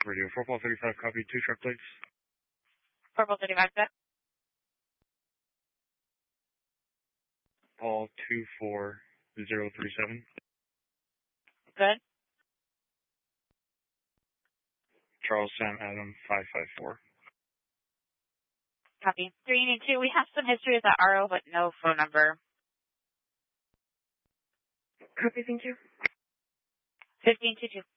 Radio 4 Paul 35, copy, 2 sharp plates. 4 Paul 35, set. Paul 24037. Good. Charles Sam Adam 554. Copy. 382, we have some history of the RO, but no phone number. Copy, thank you. 1522.